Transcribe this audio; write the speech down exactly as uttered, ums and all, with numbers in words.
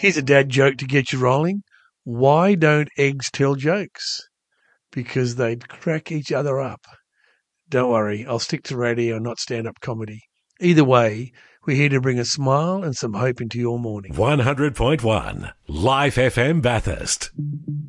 Here's a dad joke to get you rolling. Why don't eggs tell jokes? Because they'd crack each other up. Don't worry, I'll stick to radio, not stand-up comedy. Either way, we're here to bring a smile and some hope into your morning. one hundred point one Life F M Bathurst.